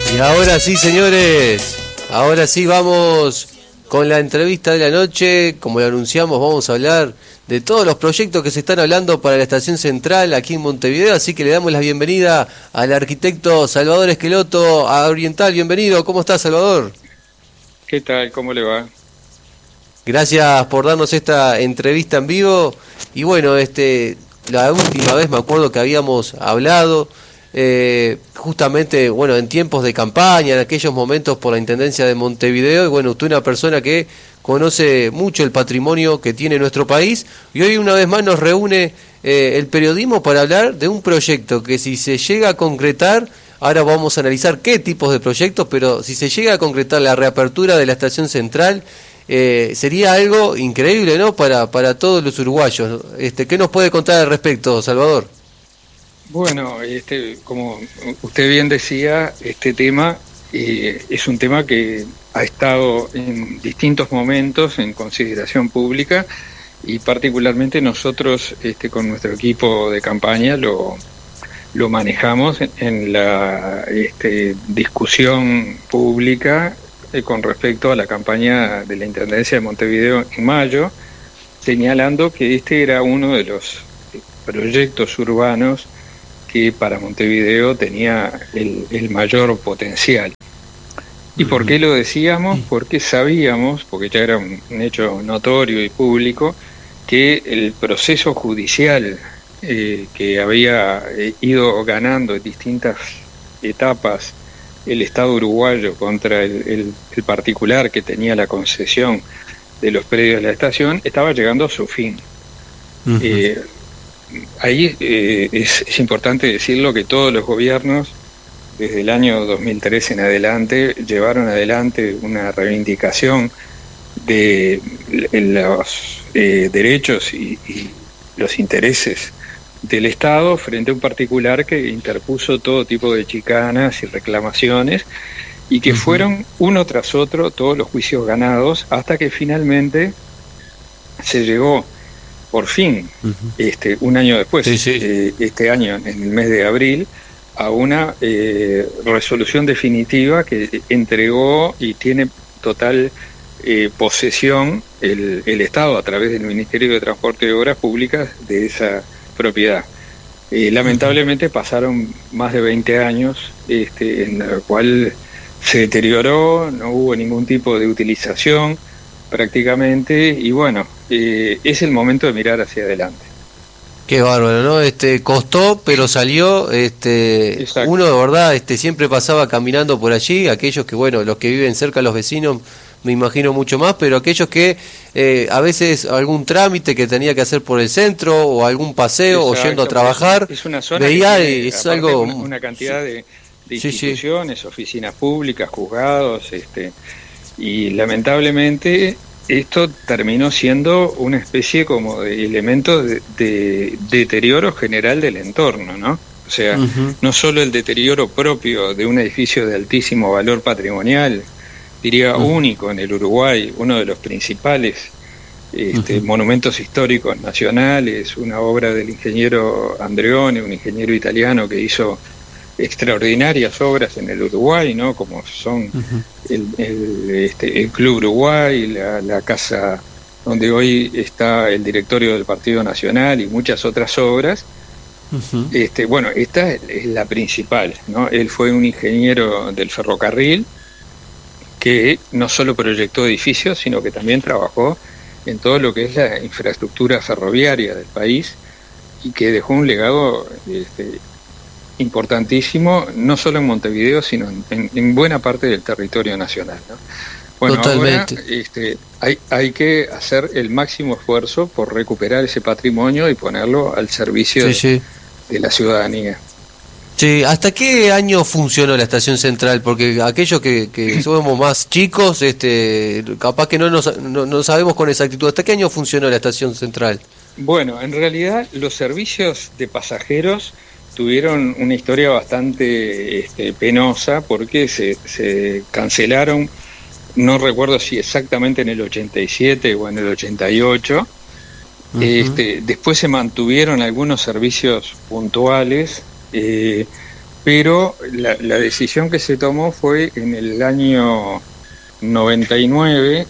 Y ahora sí, señores, ahora sí vamos con la entrevista de la noche. Como lo anunciamos, vamos a hablar de todos los proyectos que se están hablando para la Estación Central aquí en Montevideo, así que le damos la bienvenida al arquitecto Salvador Esqueloto a Oriental. Bienvenido, ¿cómo está, Salvador? ¿Qué tal? ¿Cómo le va? Gracias por darnos esta entrevista en vivo. Y bueno, la última vez me acuerdo que habíamos hablado justamente, bueno, en tiempos de campaña, en aquellos momentos por la Intendencia de Montevideo, y bueno, usted es una persona que conoce mucho el patrimonio que tiene nuestro país, y hoy una vez más nos reúne el periodismo para hablar de un proyecto que, si se llega a concretar, ahora vamos a analizar qué tipos de proyectos, pero si se llega a concretar la reapertura de la Estación Central, sería algo increíble, ¿no?, para todos los uruguayos. ¿Qué nos puede contar al respecto, Salvador? Bueno, como usted bien decía, este tema es un tema que ha estado en distintos momentos en consideración pública, y particularmente nosotros con nuestro equipo de campaña lo manejamos en la discusión pública con respecto a la campaña de la Intendencia de Montevideo en mayo, señalando que este era uno de los proyectos urbanos que para Montevideo tenía el mayor potencial. ¿Y por qué lo decíamos? Porque sabíamos, porque ya era un hecho notorio y público, que el proceso judicial que había ido ganando en distintas etapas el Estado uruguayo contra el particular que tenía la concesión de los predios de la estación estaba llegando a su fin. Ahí es importante decirlo, que todos los gobiernos desde el año 2013 en adelante llevaron adelante una reivindicación de los derechos y los intereses del Estado frente a un particular que interpuso todo tipo de chicanas y reclamaciones, y que fueron uno tras otro todos los juicios ganados, hasta que finalmente se llegó por fin, un año después, este año, en el mes de abril, a una resolución definitiva que entregó y tiene total posesión el Estado, a través del Ministerio de Transporte y Obras Públicas, de esa propiedad. Lamentablemente pasaron más de 20 años en la cual se deterioró, no hubo ningún tipo de utilización prácticamente, y bueno, es el momento de mirar hacia adelante. Qué bárbaro, ¿no? Costó, pero salió. Uno de verdad siempre pasaba caminando por allí, aquellos que, bueno, los que viven cerca, los vecinos, me imagino mucho más, pero aquellos que a veces algún trámite que tenía que hacer por el centro, o algún paseo, o yendo a trabajar, es una zona veía, que tiene, es algo... una cantidad de instituciones, oficinas públicas, juzgados, y lamentablemente esto terminó siendo una especie como de elemento de deterioro general del entorno, ¿no? O sea, no solo el deterioro propio de un edificio de altísimo valor patrimonial, diría único en el Uruguay, uno de los principales monumentos históricos nacionales, una obra del ingeniero Andreone, un ingeniero italiano que hizo extraordinarias obras en el Uruguay, ¿no? Como son el Club Uruguay, la casa donde hoy está el directorio del Partido Nacional, y muchas otras obras. Bueno, esta es la principal, ¿no? Él fue un ingeniero del ferrocarril que no solo proyectó edificios, sino que también trabajó en todo lo que es la infraestructura ferroviaria del país, y que dejó un legado importantísimo, no solo en Montevideo, sino en buena parte del territorio nacional, ¿no? Bueno, totalmente. Ahora hay que hacer el máximo esfuerzo por recuperar ese patrimonio y ponerlo al servicio de la ciudadanía. Sí, ¿hasta qué año funcionó la Estación Central? Porque aquellos que somos más chicos, capaz que no sabemos con exactitud. ¿Hasta qué año funcionó la Estación Central? Bueno, en realidad los servicios de pasajeros tuvieron una historia bastante penosa, porque se cancelaron, no recuerdo si exactamente en el 87 o en el 88. Después se mantuvieron algunos servicios puntuales, pero la decisión que se tomó fue en el año 99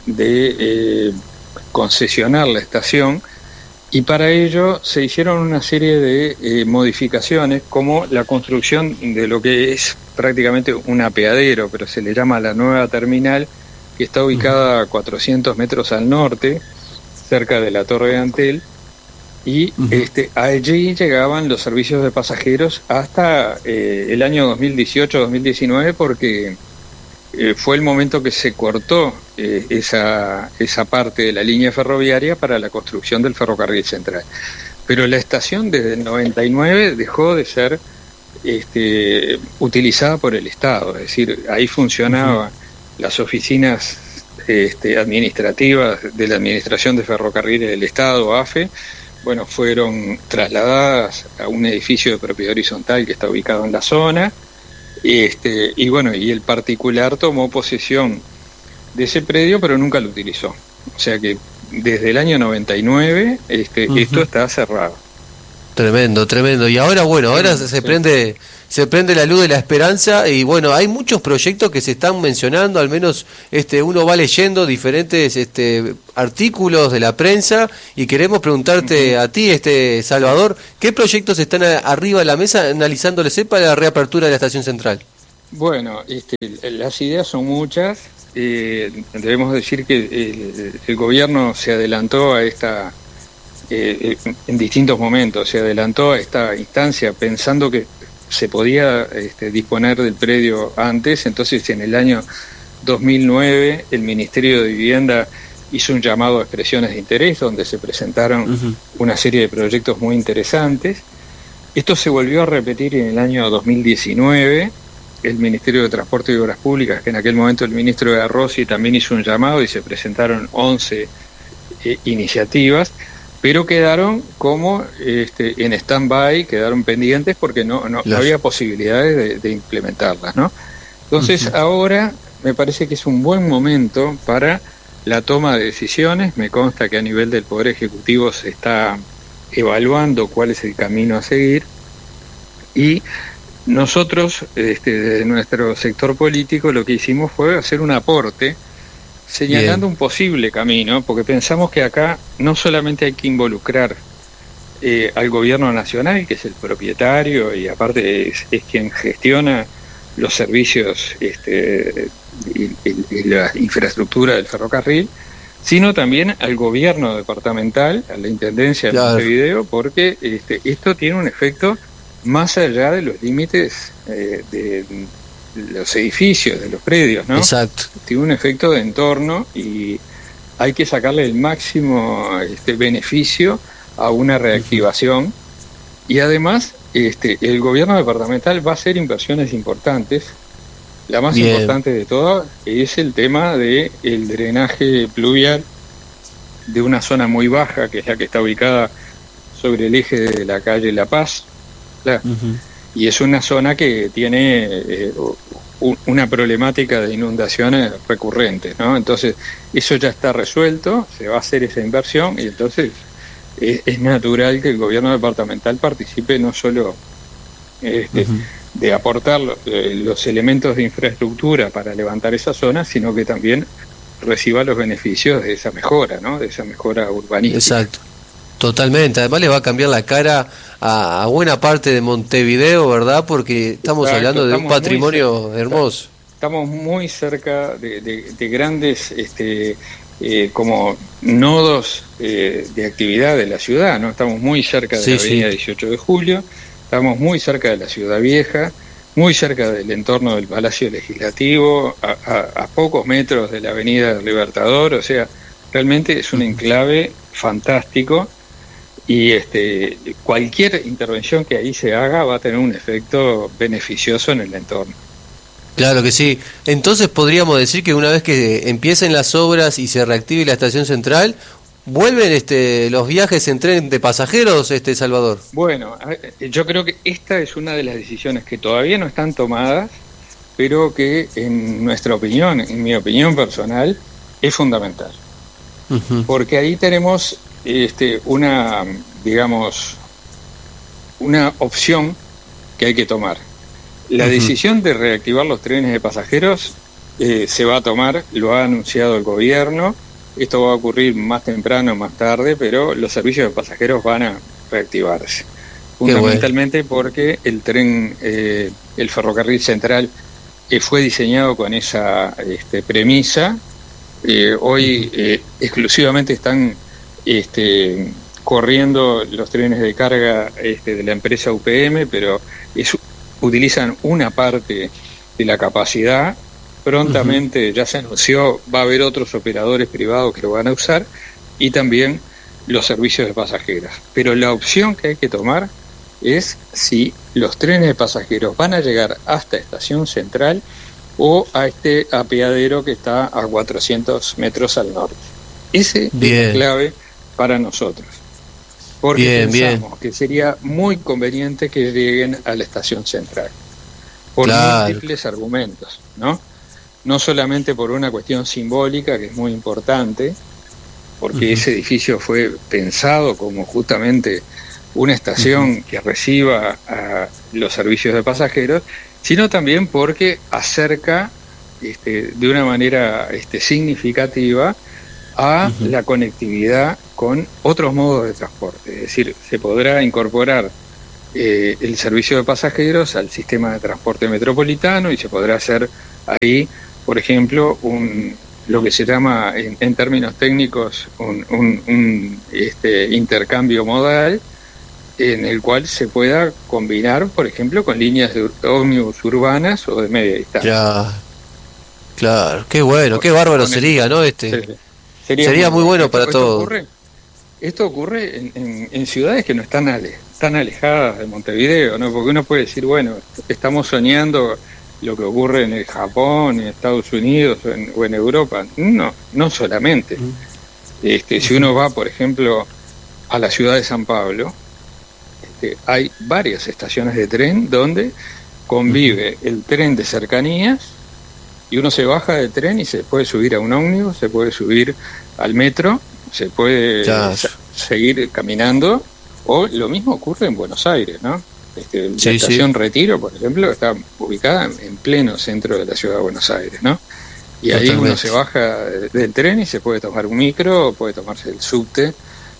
de concesionar la estación, y para ello se hicieron una serie de modificaciones, como la construcción de lo que es prácticamente un apeadero, pero se le llama la nueva terminal, que está ubicada a 400 metros al norte, cerca de la Torre de Antel, y allí llegaban los servicios de pasajeros hasta el año 2018-2019, porque fue el momento que se cortó esa parte de la línea ferroviaria para la construcción del ferrocarril central. Pero la estación desde el 99 dejó de ser utilizada por el Estado, es decir, ahí funcionaban las oficinas administrativas de la Administración de Ferrocarriles del Estado, AFE. Bueno, fueron trasladadas a un edificio de propiedad horizontal que está ubicado en la zona. Y bueno, y el particular tomó posesión de ese predio, pero nunca lo utilizó. O sea que desde el año 99 esto está cerrado. Tremendo, tremendo. Y ahora, bueno, ahora se prende la luz de la esperanza, y bueno, hay muchos proyectos que se están mencionando, al menos uno va leyendo diferentes artículos de la prensa, y queremos preguntarte a ti, Salvador, ¿qué proyectos están arriba de la mesa analizándose para la reapertura de la estación central? Bueno, las ideas son muchas. Debemos decir que el gobierno se adelantó a esta en distintos momentos, se adelantó a esta instancia pensando que se podía disponer del predio antes. Entonces, en el año 2009 el Ministerio de Vivienda hizo un llamado a expresiones de interés, donde se presentaron una serie de proyectos muy interesantes. Esto se volvió a repetir en el año 2019. El Ministerio de Transporte y Obras Públicas, que en aquel momento el ministro de Rossi, también hizo un llamado, y se presentaron 11 iniciativas, pero quedaron como en stand-by, quedaron pendientes porque no había posibilidades de implementarlas, ¿no? Entonces ahora me parece que es un buen momento para la toma de decisiones. Me consta que a nivel del Poder Ejecutivo se está evaluando cuál es el camino a seguir, y nosotros desde nuestro sector político lo que hicimos fue hacer un aporte señalando un posible camino, porque pensamos que acá no solamente hay que involucrar al gobierno nacional, que es el propietario y aparte es quien gestiona los servicios y la infraestructura del ferrocarril, sino también al gobierno departamental, a la Intendencia de Montevideo, porque esto tiene un efecto más allá de los límites de los edificios, de los predios, ¿no? Exacto. Tiene un efecto de entorno, y hay que sacarle el máximo beneficio a una reactivación. Y además el gobierno departamental va a hacer inversiones importantes. La más importante de todas es el tema del drenaje pluvial de una zona muy baja, que es la que está ubicada sobre el eje de la calle La Paz. Y es una zona que tiene una problemática de inundaciones recurrentes, ¿no? Entonces, eso ya está resuelto, se va a hacer esa inversión, y entonces es natural que el gobierno departamental participe no solo de aportar los elementos de infraestructura para levantar esa zona, sino que también reciba los beneficios de esa mejora, ¿no? De esa mejora urbanística. Exacto. Totalmente, además le va a cambiar la cara a buena parte de Montevideo, ¿verdad? Porque estamos hablando de un patrimonio hermoso. Estamos muy cerca de grandes como nodos de actividad de la ciudad, ¿no? Estamos muy cerca de la avenida 18 de Julio, estamos muy cerca de la Ciudad Vieja, muy cerca del entorno del Palacio Legislativo, a pocos metros de la avenida Libertador. O sea, realmente es un enclave fantástico. Y cualquier intervención que ahí se haga va a tener un efecto beneficioso en el entorno. Claro que sí. Entonces podríamos decir que una vez que empiecen las obras y se reactive la estación central, ¿vuelven los viajes en tren de pasajeros, Salvador? Bueno, yo creo que esta es una de las decisiones que todavía no están tomadas, pero que en nuestra opinión, en mi opinión personal, es fundamental. Porque ahí tenemos una opción que hay que tomar. La decisión de reactivar los trenes de pasajeros se va a tomar, lo ha anunciado el gobierno. Esto va a ocurrir más temprano o más tarde, pero los servicios de pasajeros van a reactivarse. Fundamentalmente porque el tren, el ferrocarril central, fue diseñado con esa premisa. Hoy exclusivamente están corriendo los trenes de carga de la empresa UPM, pero utilizan una parte de la capacidad. Prontamente ya se anunció, va a haber otros operadores privados que lo van a usar, y también los servicios de pasajeros. Pero la opción que hay que tomar es si los trenes de pasajeros van a llegar hasta Estación Central o a este apeadero que está a 400 metros al norte. Ese es la clave para nosotros. Porque pensamos que sería muy conveniente que lleguen a la Estación Central. Por múltiples argumentos, ¿no? No solamente por una cuestión simbólica, que es muy importante, porque ese edificio fue pensado como justamente una estación que reciba a los servicios de pasajeros, sino también porque acerca de una manera significativa a la conectividad con otros modos de transporte. Es decir, se podrá incorporar el servicio de pasajeros al sistema de transporte metropolitano, y se podrá hacer ahí, por ejemplo, lo que se llama en términos técnicos un intercambio modal, en el cual se pueda combinar, por ejemplo, con líneas de ómnibus urbanas o de media distancia. Claro, qué bueno, qué bárbaro sería, ¿no? Sería muy bueno para todos. Esto ocurre en ciudades que no están tan alejadas de Montevideo, ¿no? Porque uno puede decir, bueno, estamos soñando lo que ocurre en el Japón, en Estados Unidos o en Europa. No solamente. Si uno va, por ejemplo, a la ciudad de San Pablo, hay varias estaciones de tren donde convive el tren de cercanías, y uno se baja del tren y se puede subir a un ómnibus, se puede subir al metro, se puede seguir caminando, o lo mismo ocurre en Buenos Aires, ¿no? La estación Retiro, por ejemplo, está ubicada en pleno centro de la ciudad de Buenos Aires, ¿no? Y ahí uno se baja del tren y se puede tomar un micro, o puede tomarse el subte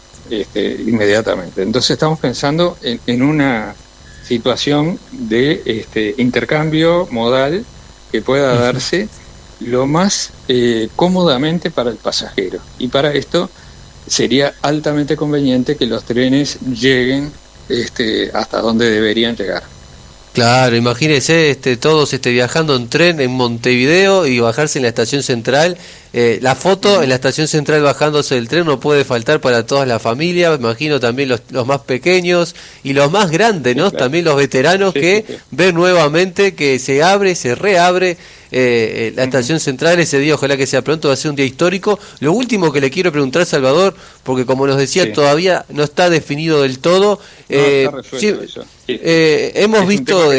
inmediatamente. Entonces estamos pensando en una situación de intercambio modal que pueda darse lo más cómodamente para el pasajero. Y para esto sería altamente conveniente que los trenes lleguen hasta donde deberían llegar. Claro, imagínese todos viajando en tren en Montevideo y bajarse en la estación central. La foto en la estación central bajándose del tren no puede faltar para toda la familia. Me imagino también los más pequeños y los más grandes, ¿no? Claro. También los veteranos ven nuevamente que se reabre la estación central ese día. Ojalá que sea pronto, va a ser un día histórico. Lo último que le quiero preguntar, Salvador, porque como nos decía, todavía no está definido del todo. Está resuelto eso. Hemos visto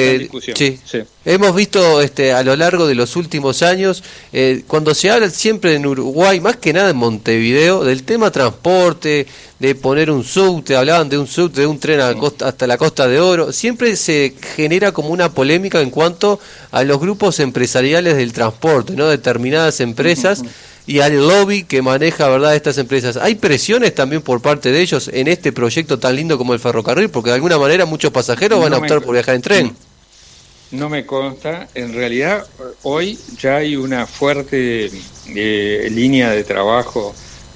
hemos visto a lo largo de los últimos años, cuando se habla siempre en Uruguay, más que nada en Montevideo, del tema transporte, de poner un subte, hablaban de un subte, de un tren hasta la Costa de Oro, siempre se genera como una polémica en cuanto a los grupos empresariales del transporte, ¿no? Determinadas empresas y al lobby que maneja, ¿verdad?, estas empresas. ¿Hay presiones también por parte de ellos en este proyecto tan lindo como el ferrocarril? Porque de alguna manera muchos pasajeros van a optar por viajar en tren. No me consta. En realidad, hoy ya hay una fuerte línea de trabajo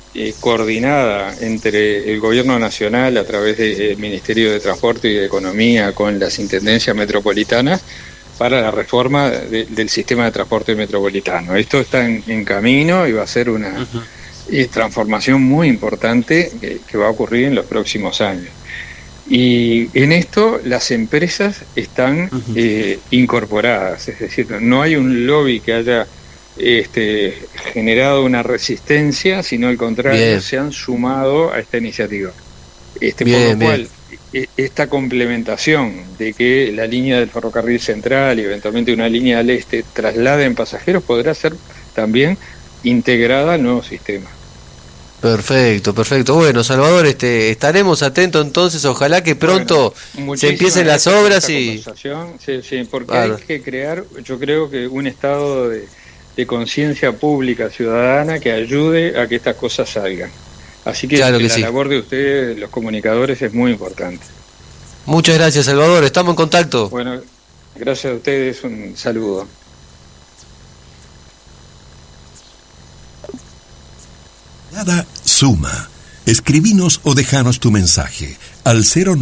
coordinada entre el Gobierno Nacional a través del Ministerio de Transporte y de Economía con las intendencias metropolitanas para la reforma del sistema de transporte metropolitano. Esto está en camino y va a ser una transformación muy importante que va a ocurrir en los próximos años. Y en esto las empresas están incorporadas, es decir, no hay un lobby que haya generado una resistencia, sino al contrario, se han sumado a esta iniciativa. Por lo cual, esta complementación de que la línea del ferrocarril central y eventualmente una línea al este trasladen pasajeros podrá ser también integrada al nuevo sistema. Perfecto, perfecto. Bueno, Salvador, estaremos atentos entonces, ojalá que pronto se empiecen las obras y... Sí, porque claro, hay que crear, yo creo que un estado de conciencia pública ciudadana que ayude a que estas cosas salgan. Así que, claro que la labor de ustedes, los comunicadores, es muy importante. Muchas gracias, Salvador, estamos en contacto. Bueno, gracias a ustedes, un saludo. Nada suma. Escribinos o dejanos tu mensaje al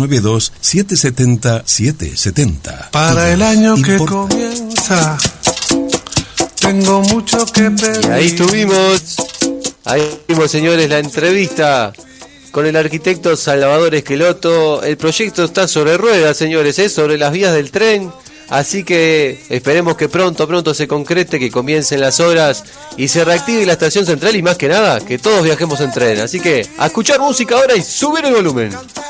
092-770-770. Para el año que comienza, tengo mucho que pedir. Y ahí tuvimos, señores, la entrevista con el arquitecto Salvador Esqueloto. El proyecto está sobre ruedas, señores, sobre las vías del tren. Así que esperemos que pronto se concrete, que comiencen las obras y se reactive la estación central y más que nada, que todos viajemos en tren. Así que a escuchar música ahora y subir el volumen.